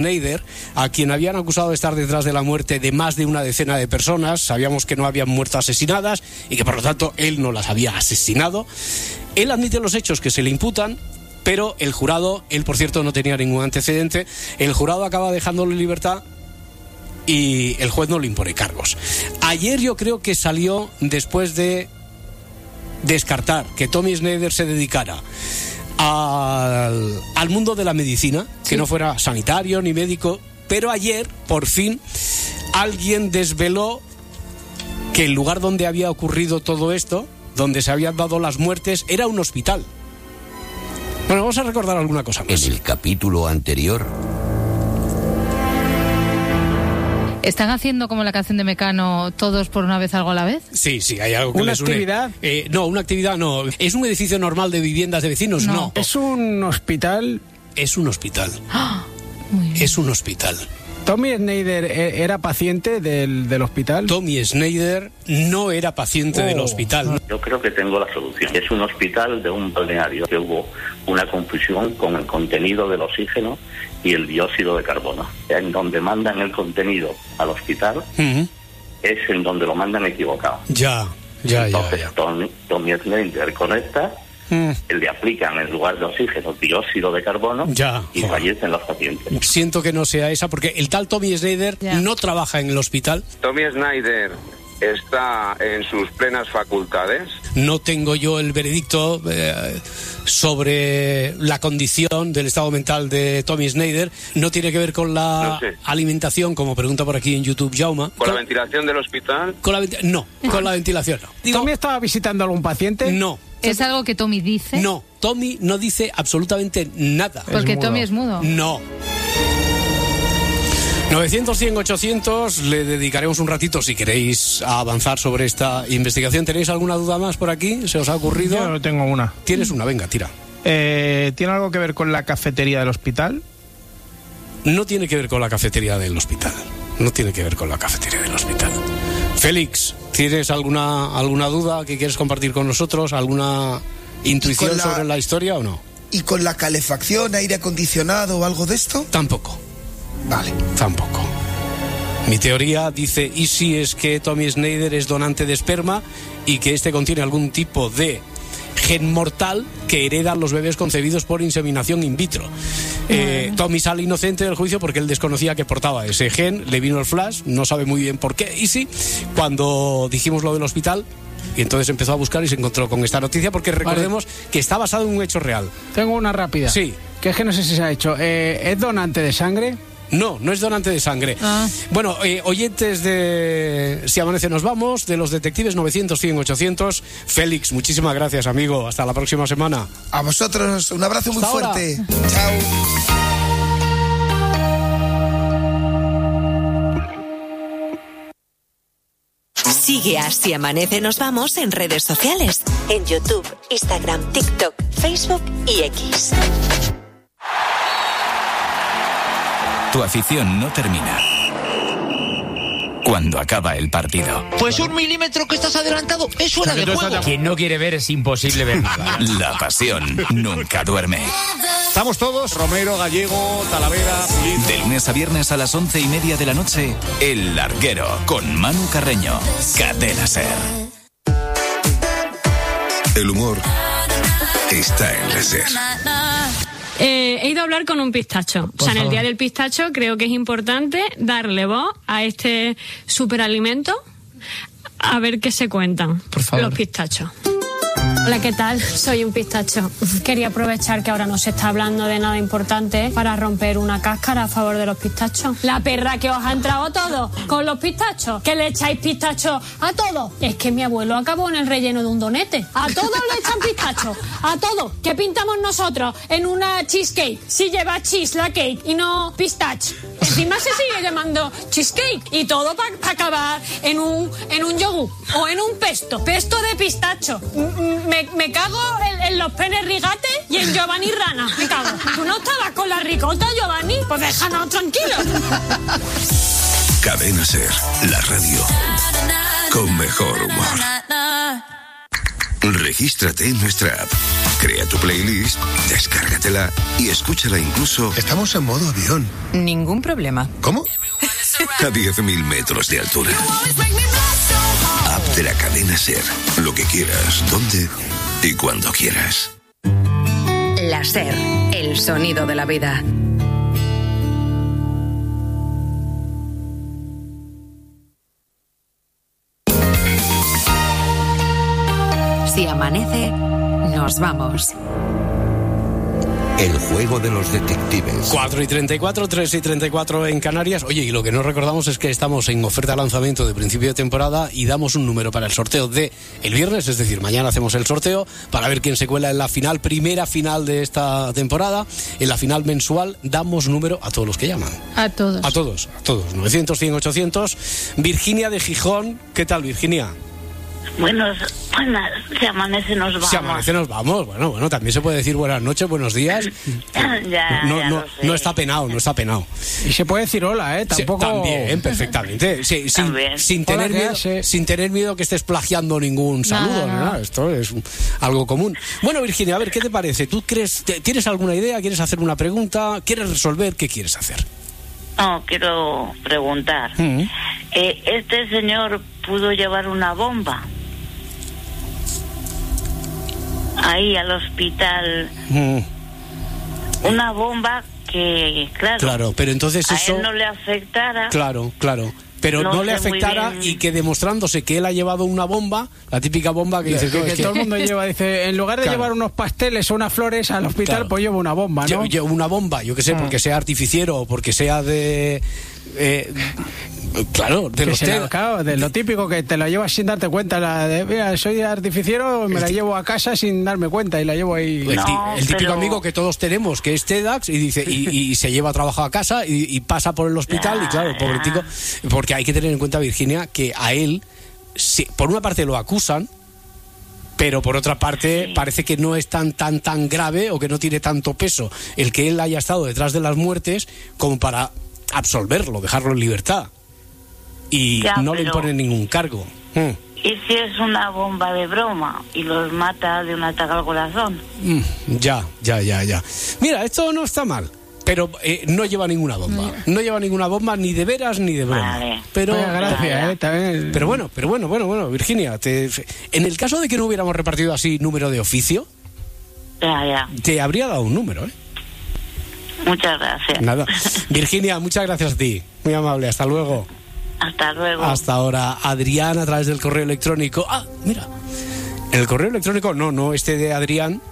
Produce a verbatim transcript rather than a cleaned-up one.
Snyder, a quien habían acusado de estar detrás de la muerte de más de una decena de personas. Sabíamos que no habían muerto asesinadas y que por lo tanto él no las había asesinado. Él admite los hechos que se le imputan, pero el jurado, él por cierto no tenía ningún antecedente, el jurado acaba dejándolo en libertad y el juez no le impone cargos. Ayer yo creo que salió después de descartar que Tommy Snyder se dedicara al, al mundo de la medicina, sí, que no fuera sanitario ni médico, pero ayer por fin alguien desveló que el lugar donde había ocurrido todo esto, donde se habían dado las muertes, era un hospital. Bueno, vamos a recordar alguna cosa más. En el capítulo anterior... ¿Están haciendo como la canción de Mecano, todos por una vez algo a la vez? Sí, sí, hay algo que ¿Una les une. actividad? Eh, no, una actividad no. ¿Es un edificio normal de viviendas de vecinos? No. no. ¿Es un hospital? Es un hospital. ¡Ah! Muy bien. Es un hospital. ¿Tommy Snyder era paciente del, del hospital? Tommy Snyder no era paciente oh. del hospital. Yo creo que tengo la solución. Es un hospital de un balneario que hubo una confusión con el contenido del oxígeno y el dióxido de carbono. En donde mandan el contenido al hospital uh-huh. es en donde lo mandan equivocado. Ya, ya, Entonces, ya. ya. Tommy, Tommy Snyder conecta, mm. le aplican en lugar de oxígeno dióxido de carbono ya, y joder. fallecen los pacientes. Siento que no sea esa, porque el tal Tommy Snyder ya. no trabaja en el hospital. Tommy Snyder está en sus plenas facultades. No tengo yo el veredicto eh, sobre la condición del estado mental de Tommy Snyder. No tiene que ver con la no sé. alimentación, como pregunta por aquí en YouTube Jauma. ¿Con, ¿Con la ventilación del hospital? Con la, no, con la ventilación no. Digo, ¿Tommy estaba visitando a algún paciente? No. ¿Es algo que Tommy dice? No, Tommy no dice absolutamente nada. Porque es Tommy es mudo. No. novecientos, cien, ochocientos, le dedicaremos un ratito si queréis a avanzar sobre esta investigación. ¿Tenéis alguna duda más por aquí? ¿Se os ha ocurrido? Yo tengo una. ¿Tienes una? Venga, tira. Eh, ¿Tiene algo que ver con la cafetería del hospital? No tiene que ver con la cafetería del hospital. No tiene que ver con la cafetería del hospital. Félix, ¿tienes alguna, alguna duda que quieres compartir con nosotros? ¿Alguna intuición la... sobre la historia o no? ¿Y con la calefacción, aire acondicionado o algo de esto? Tampoco. Vale. Tampoco. Mi teoría dice, ¿y si es que Tommy Snyder es donante de esperma y que este contiene algún tipo de gen mortal que heredan los bebés concebidos por inseminación in vitro? Eh, Tommy sale inocente del juicio porque él desconocía que portaba ese gen, le vino el flash, no sabe muy bien por qué. Y sí, cuando dijimos lo del hospital, y entonces empezó a buscar y se encontró con esta noticia, porque recordemos vale. que está basado en un hecho real. Tengo una rápida. Sí. Que es que no sé si se ha hecho. Eh, ¿Es donante de sangre? No, no es donante de sangre. Ah. Bueno, eh, oyentes de Si Amanece Nos Vamos, de los detectives novecientos, cien, ochocientos. Félix, muchísimas gracias, amigo. Hasta la próxima semana. A vosotros, un abrazo muy Hasta fuerte. Ahora. Chao. Sigue a Si Amanece Nos Vamos en redes sociales. En YouTube, Instagram, TikTok, Facebook y X. Tu afición no termina cuando acaba el partido. Pues un milímetro que estás adelantado es fuera de juego. Quien no quiere ver es imposible ver. La pasión nunca duerme. Estamos todos, Romero, Gallego, Talavera, Pulido. De lunes a viernes a las once y media de la noche, El Larguero, con Manu Carreño. Cadena SER. El humor está en la SER. Eh, he ido a hablar con un pistacho. Por o sea, en el Día del Pistacho creo que es importante darle voz a este superalimento, a ver qué se cuentan Por favor. los pistachos. Hola, ¿qué tal? Soy un pistacho. Quería aprovechar que ahora no se está hablando de nada importante para romper una cáscara a favor de los pistachos. La perra que os ha entrado todo con los pistachos, que le echáis pistachos a todo. Es que mi abuelo acabó en el relleno de un donete. A todos le echan pistachos, a todo. ¿Qué pintamos nosotros en una cheesecake? Si lleva cheese la cake y no pistache. Encima se sigue llamando cheesecake y todo para pa acabar en un en un yogur o en un pesto. Pesto de pistacho. Me, me cago en, en los penes rigates y en Giovanni Rana. Me cago. ¿Tú no estabas con la ricota, Giovanni? Pues déjanos tranquilos. Cadena SER, la radio con mejor humor. Regístrate en nuestra app. Crea tu playlist, descárgatela y escúchala incluso... Estamos en modo avión. Ningún problema. ¿Cómo? A diez mil metros de altura. App de la cadena SER. Lo que quieras, donde y cuando quieras. La SER, el sonido de la vida. Si amanece, nos vamos. El juego de los detectives. cuatro y treinta y cuatro, tres y treinta y cuatro en Canarias. Oye, y lo que no recordamos es que estamos en oferta de lanzamiento de principio de temporada y damos un número para el sorteo de el viernes, es decir, mañana hacemos el sorteo para ver quién se cuela en la final, primera final de esta temporada. En la final mensual damos número a todos los que llaman. A todos. A todos, a todos. novecientos, cien, ochocientos. Virginia de Gijón. ¿Qué tal, Virginia? Buenos, buenas, si amanece nos vamos. Si amanece nos vamos, bueno, bueno, también se puede decir buenas noches, buenos días. ya, no, ya no, lo sé. no está penado, no está penado. Y se puede decir hola, ¿eh? Tampoco... Sí, también, perfectamente. Sí, sin, También. sin, tener Hola, miedo, sí. sin tener miedo que estés plagiando ningún saludo, Nada, ¿no? nada. Esto es un- algo común. Bueno, Virginia, a ver, ¿qué te parece? ¿Tú crees, te- tienes alguna idea? ¿Quieres hacer una pregunta? ¿Quieres resolver? ¿Qué quieres hacer? No, quiero preguntar. Mm. Eh, ¿Este señor pudo llevar una bomba ahí al hospital? Mm, Una bomba que, claro, claro, pero entonces a eso... él no le afectara. Claro, claro. Pero no, No le sé muy afectara bien. y que demostrándose que él ha llevado una bomba, la típica bomba que Que, dice... que "No, es que- todo el mundo lleva, dice, en lugar de Claro. llevar unos pasteles o unas flores al hospital, Claro. pues llevo una bomba, ¿no? Lle- lle- una bomba, yo que sé, Ah. porque sea artificiero o porque sea de... eh, claro, de Que los se la- tel- claro, de lo típico que te la llevas sin darte cuenta, la de, mira, soy artificiero, me El la ti- llevo a casa sin darme cuenta y la llevo ahí. El, ti- No, el típico pero- amigo que todos tenemos, que es TEDx, y dice y, y se lleva trabajo a casa y, y pasa por el hospital, Ya, y claro, el pobre ya. tico, porque hay que tener en cuenta, Virginia, que a él, sí, por una parte lo acusan, pero por otra parte Sí. parece que no es tan tan tan grave o que no tiene tanto peso el que él haya estado detrás de las muertes como para absolverlo, dejarlo en libertad. Y Ya, no le pero- imponen ningún cargo. Mm. ¿Y si es una bomba de broma y los mata de un ataque al corazón? Mm, ya, ya, ya, ya. Mira, esto no está mal, pero eh, no lleva ninguna bomba. No lleva ninguna bomba ni de veras ni de broma. Vale. Pero, Vaya gracia, ¿eh? También- pero bueno, pero bueno, bueno, bueno, Virginia, te- en el caso de que no hubiéramos repartido así número de oficio, Ya, ya. te habría dado un número, ¿eh? Muchas gracias. Nada. Virginia, muchas gracias a ti. Muy amable, hasta luego. Hasta luego. Hasta ahora, Adrián, a través del correo electrónico. Ah, mira. El correo electrónico, no, no este de Adrián,